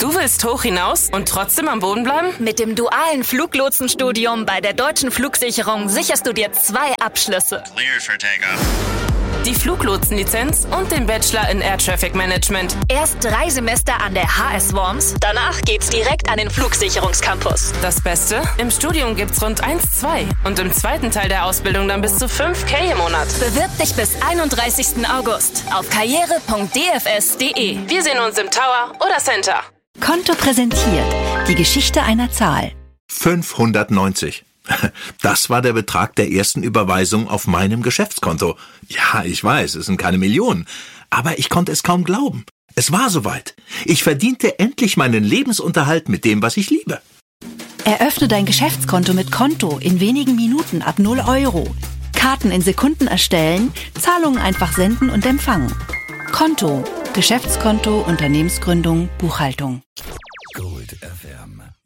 Du willst hoch hinaus und trotzdem am Boden bleiben? Mit dem dualen Fluglotsenstudium bei der Deutschen Flugsicherung sicherst du dir 2 Abschlüsse. Cleared for takeoff. Die Fluglotsenlizenz und den Bachelor in Air Traffic Management. Erst 3 Semester an der HS Worms, danach geht's direkt an den Flugsicherungscampus. Das Beste? Im Studium gibt's rund 1,2 und im zweiten Teil der Ausbildung dann bis zu 5.000 im Monat. Bewirb dich bis 31. August auf karriere.dfs.de. Wir sehen uns im Tower oder Center. Konto präsentiert. Die Geschichte einer Zahl. 590. Das war der Betrag der ersten Überweisung auf meinem Geschäftskonto. Ja, ich weiß, es sind keine Millionen. Aber ich konnte es kaum glauben. Es war soweit. Ich verdiente endlich meinen Lebensunterhalt mit dem, was ich liebe. Eröffne dein Geschäftskonto mit Konto in wenigen Minuten ab 0 €. Karten in Sekunden erstellen, Zahlungen einfach senden und empfangen. Konto, Geschäftskonto, Unternehmensgründung, Buchhaltung. Gold FM